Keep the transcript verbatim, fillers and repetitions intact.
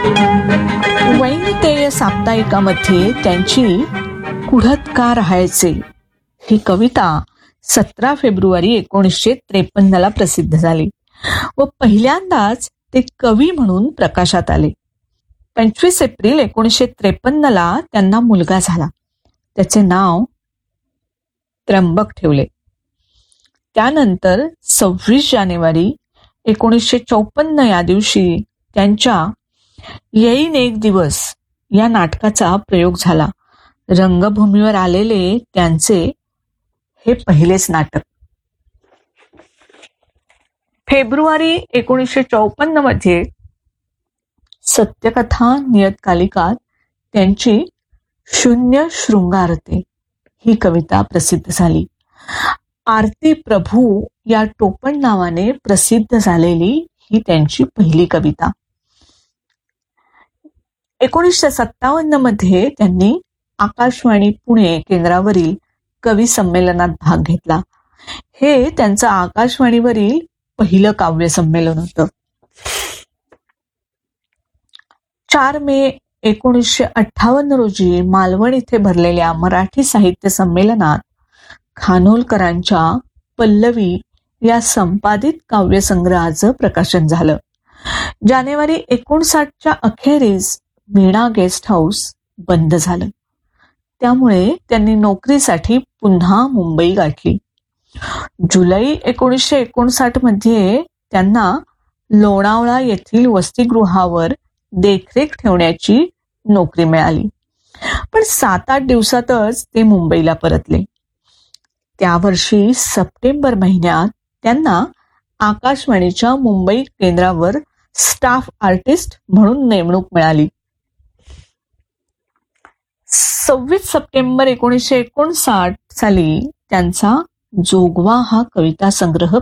वैनितेय साप्ताहिकामध्ये त्यांची कुढत का राहायचे ही कविता सतरा फेब्रुवारी एकोणीसशे त्रेपन्न ला प्रसिद्ध झाली व पहिल्यांदाच ते कवी म्हणून प्रकाशात आले. पंचवीस एप्रिल एकोणीसशे त्रेपन्न ला त्यांना मुलगा झाला. त्याचे नाव त्र्यंबक ठेवले. त्यानंतर सव्वीस जानेवारी एकोणीसशे चौपन्न या दिवशी त्यांच्या येईन एक दिवस या नाटकाचा प्रयोग झाला. रंगभूमीवर आलेले त्यांचे हे पहिलेच नाटक. फेब्रुवारी एकोणीसशे चौपन्न मध्ये सत्यकथा नियतकालिकात त्यांची शून्य शृंगारते ही कविता प्रसिद्ध झाली. आरती प्रभू या टोपण नावाने प्रसिद्ध झालेली ही त्यांची पहिली कविता. एकोणीसशे सत्तावन्न मध्ये त्यांनी आकाशवाणी पुणे केंद्रावरील कवी संमेलनात भाग घेतला. हे त्यांचं आकाशवाणीवरील पहिलं काव्य संमेलन होतं. चार मे एकोणीसशे अठ्ठावन्न रोजी मालवण इथे भरलेल्या मराठी साहित्य संमेलनात खानोलकरांच्या पल्लवी या संपादित काव्यसंग्रहाचं प्रकाशन झालं. जानेवारी एकोणसाठच्या अखेरीस वीणा गेस्ट हाऊस बंद झालं. त्यामुळे त्यांनी नोकरीसाठी पुन्हा मुंबई गाठली. जुलै एकोणीसशे एकोणसाठ मध्ये त्यांना लोणावळा येथील वसतिगृहावर देखरेख ठेवण्याची नोकरी मिळाली. पण सात आठ दिवसातच ते मुंबईला परतले. त्या वर्षी सप्टेंबर महिन्यात त्यांना आकाशवाणीच्या मुंबई केंद्रावर स्टाफ आर्टिस्ट म्हणून नेमणूक मिळाली. सव्वीस सप्टेंबर एकोणीसशे एकोणसाठ साली त्यांचा जोगवा हा कविता संग्रह